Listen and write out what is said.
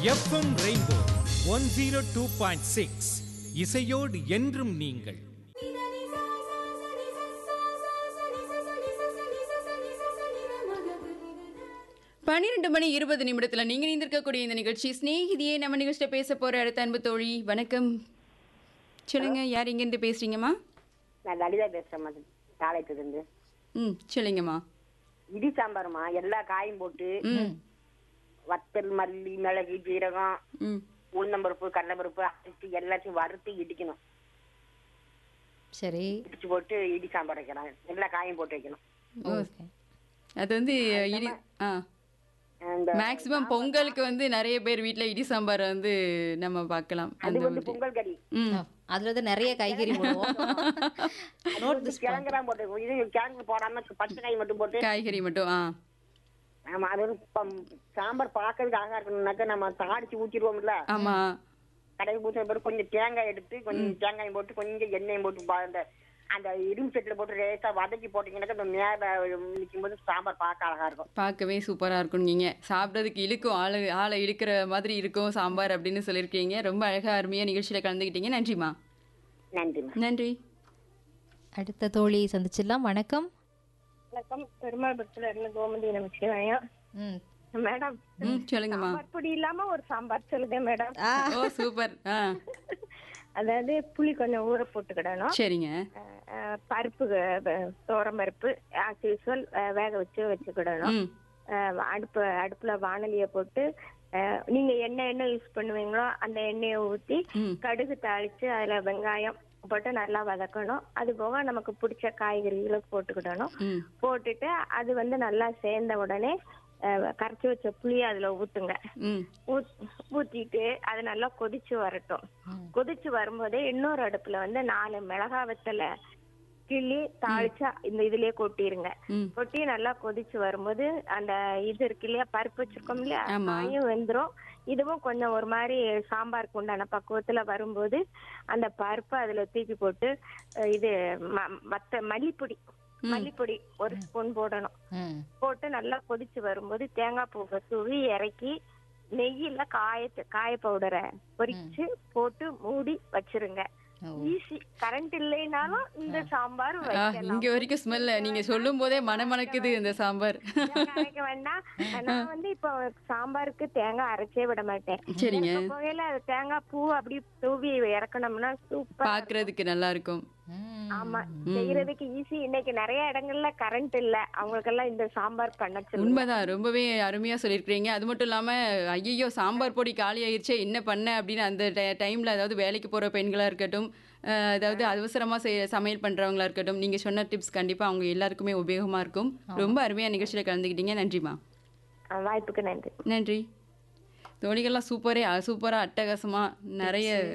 FM rainbow 102.6 இசையோடு என்றும் நீங்கள். 12:20 நீங்க இருந்திருக்கக்கூடிய இந்த நிகழ்ச்சி ஸ்நேகிதியே. நம்ம நிகழ்ச்சியில பேச போற அடுத்த அன்பு தோழி. வணக்கம், சொல்லுங்க, யார் இங்கிருந்து பேசுறீங்கம்மா? நான் லலிதா பேசுறேன் சாலையிலிருந்து. சொல்லுங்கம்மா. இடி சாம்பார்மா, எல்லா காயும் போட்டு வத்தல், மல்லி, மிளகு, ஜீரகம், உளுந்தம்பருப்பு, கடலைப்பருப்பு அரைச்சி எல்லாத்தையும் வறுத்து இடிக்கணும். சரி, இடிச்சு போட்டு இடி சாம்பார் வைக்கலாம். எல்லா காயும் போட்டு வைக்கணும். ஓகே. அது வந்து மேக்சிமம் பொங்கலுக்கு வந்து நிறைய பேர் வீட்ல இடி சாம்பார் வந்து நம்ம பார்க்கலாம். அது வந்து பொங்கல் கறி. அதுல வந்து நிறைய காய்கறி போடுவோம். கிழங்குதான் போட்டு, இது கிழங்கு போடாம பச்சை காய் மட்டும் போட்டு காய்கறி மட்டும். ஆமா, அது வந்து சாம்பார் பார்க்கறதுக்கு அழகா இருக்கணும்னாக்க நம்ம தாளிச்சு ஊத்திடுவோம்ல. ஆமா, கடையை ஊற்றின பிறகு கொஞ்சம் தேங்காய் எடுத்து கொஞ்சம் தேங்காயும் போட்டு கொஞ்சம் எண்ணெயும் போட்டு அந்த இரும்பு செட்டில் போட்டு ரேசா வதக்கி போட்டீங்கன்னாக்கா அந்த மேலே நிற்கும் போது சாம்பார் பார்க்க அழகா இருக்கும். பார்க்கவே சூப்பரா இருக்கும். நீங்க சாப்பிட்றதுக்கு இழுக்கும், ஆளை இழுக்கிற மாதிரி இருக்கும் சாம்பார் அப்படின்னு சொல்லியிருக்கீங்க. ரொம்ப அழகா அருமையா நிகழ்ச்சியில கலந்துக்கிட்டீங்க. நன்றிம்மா. நன்றிம்மா. நன்றி. அடுத்த தோழி சந்திச்சிடலாம். வணக்கம். வணக்கம், பெருமாள்புரத்துல இருந்து கோமதி நமச்சிவாயம். மேடம், சொல்லுங்கம்மா. சாம்பார் பொடி இல்லாம ஒரு சாம்பார் சொல்லுங்க மேடம். ஓ, சூப்பர். அதாவது புளி கொஞ்சம் ஊற போட்டுக்கிடணும். சரிங்க. பருப்பு, தோரம் பருப்பு ஆஸ் யூஸ்வல் வேக வச்சுக்கிடணும். அடுப்புல வானலிய போட்டு நீங்க என்ன யூஸ் பண்ணுவீங்களோ அந்த எண்ணெயை ஊத்தி கடுகு தாளிச்சு அதுல வெங்காயம் போட்டு நல்லா வதக்கணும். அது போக நமக்கு பிடிச்ச காய்கறிகளை போட்டுக்கிடணும். போட்டுட்டு அது வந்து நல்லா சேர்ந்த உடனே கரைச்சி வச்ச புளிய அதுல ஊத்துங்க. ஊத்திட்டு அது நல்லா கொதிச்சு வரட்டும். கொதிச்சு வரும்போதே இன்னொரு அடுப்புல வந்து 4 மிளகா வத்தல கிள்ளி தாளிச்சா இந்த இதுலயே கொட்டிருங்க. கொட்டி நல்லா கொதிச்சு வரும்போது அந்த இது இருக்கு இல்லையா, பருப்பு வச்சிருக்கோம் இல்லையா, காயும் வெந்துரும். இதுவும் கொஞ்சம் ஒரு மாதிரி சாம்பாருக்கு உண்டான பக்குவத்துல வரும்போது அந்த பருப்பை அதுல தூக்கி போட்டு இது மல்லிப்பொடி 1 ஸ்பூன் போடணும். போட்டு நல்லா கொதிச்சு வரும்போது தேங்காய் பூவை தூவி இறக்கி நெய்யில காய பவுடரை பொரிச்சு போட்டு மூடி வச்சிருங்க. ஈஸி. கரண்ட் இல்லைனாலும் இந்த சாம்பார் இங்க வரைக்கும் ஸ்மெல்ல நீங்க சொல்லும் போதே மணமணக்குது இந்த சாம்பார். அரைக்க வேண்டாம். நான் வந்து இப்ப சாம்பாருக்கு தேங்காய் அரைச்சே விட மாட்டேன். சரிங்க. புகையில தேங்காய் பூ அப்படி தூவி இறக்கணும்னா சூப்பர், பாக்குறதுக்கு நல்லா இருக்கும். ஆமா, செய்யறதுக்கு ஈஸி. இன்னைக்கு நிறைய இடங்கள்ல கரண்ட் இல்ல, அவங்களுக்கெல்லாம் இந்த சாம்பார் பண்ண சொல்லுங்க. உண்மைதான், ரொம்பவே அருமையா சொல்லியிருக்கிறீங்க. அது மட்டும் இல்லாம ஐயோ சாம்பார் பொடி காலி ஆயிடுச்சே என்ன பண்ண அப்படின்னு அந்த டைம்ல, அதாவது வேலைக்கு போற பெண்களா இருக்கட்டும், அதாவது அவசரமா சமையல் பண்றவங்களா இருக்கட்டும், நீங்க சொன்ன டிப்ஸ் கண்டிப்பா அவங்க எல்லாருக்குமே உபயோகமா இருக்கும். ரொம்ப அருமையா நிகழ்ச்சியில கலந்துக்கிட்டீங்க. நன்றிமா. வாய்ப்புக்கு நன்றி. நன்றி. தோழிகள்லாம் சூப்பரா அட்டகாசமா நிறைய